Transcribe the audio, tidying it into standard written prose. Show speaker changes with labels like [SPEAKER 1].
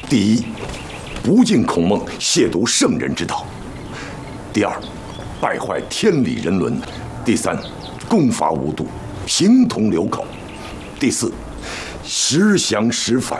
[SPEAKER 1] 第一，不敬孔孟，亵渎圣人之道；第二，败坏天理人伦；第三，攻伐无度，形同流口；第四，时降时反，